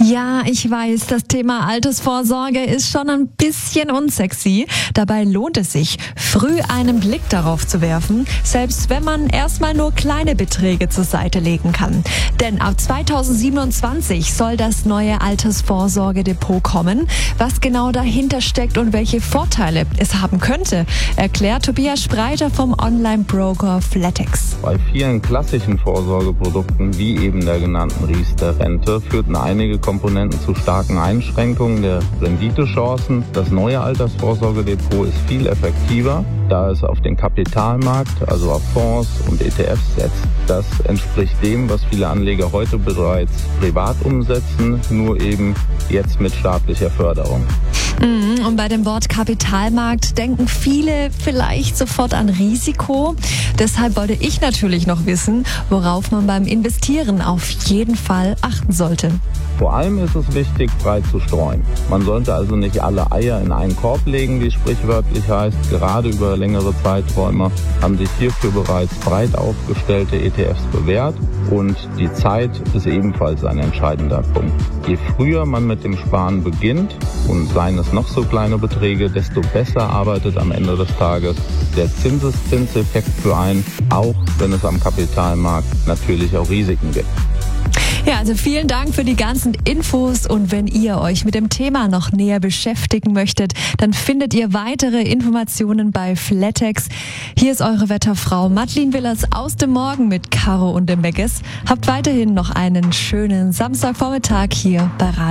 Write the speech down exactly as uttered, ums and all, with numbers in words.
Ja, ich weiß, das Thema Altersvorsorge ist schon ein bisschen unsexy. Dabei lohnt es sich, früh einen Blick darauf zu werfen, selbst wenn man erstmal nur kleine Beträge zur Seite legen kann. Denn ab zweitausendsiebenundzwanzig soll das neue Altersvorsorgedepot kommen. Was genau dahinter steckt und welche Vorteile es haben könnte, erklärt Tobias Spreiter vom Online-Broker Flatex. Bei vielen klassischen Vorsorgeprodukten, wie eben der genannten Riester-Rente, führten einige Komponenten zu starken Einschränkungen der Renditechancen. Das neue Altersvorsorgedepot ist viel effektiver, da es auf den Kapitalmarkt, also auf Fonds und E T Fs setzt. Das entspricht dem, was viele Anleger heute bereits privat umsetzen, nur eben jetzt mit staatlicher Förderung. Und bei dem Wort Kapitalmarkt denken viele vielleicht sofort an Risiko. Deshalb wollte ich natürlich noch wissen, worauf man beim Investieren auf jeden Fall achten sollte. Vor allem ist es wichtig, breit zu streuen. Man sollte also nicht alle Eier in einen Korb legen, wie es sprichwörtlich heißt. Gerade über längere Zeiträume haben sich hierfür bereits breit aufgestellte E T Fs bewährt. Und die Zeit ist ebenfalls ein entscheidender Punkt. Je früher man mit dem Sparen beginnt, und seien es noch so kleine Beträge, desto besser arbeitet am Ende des Tages der Zinseszinseffekt für einen, auch wenn es am Kapitalmarkt natürlich auch Risiken gibt. Ja, also vielen Dank für die ganzen Infos, und wenn ihr euch mit dem Thema noch näher beschäftigen möchtet, dann findet ihr weitere Informationen bei Flatex. Hier ist eure Wetterfrau Madeleine Willers aus dem Morgen mit Caro und dem Meggis. Habt weiterhin noch einen schönen Samstagvormittag hier bei Radio.